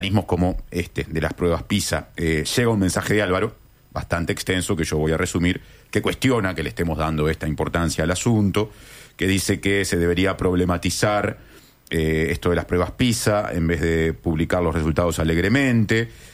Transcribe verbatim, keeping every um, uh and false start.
organismos como este de las pruebas PISA. Eh, llega un mensaje de Álvaro, bastante extenso, que yo voy a resumir, que cuestiona que le estemos dando esta importancia al asunto, que dice que se debería problematizar eh, esto de las pruebas PISA en vez de publicar los resultados alegremente,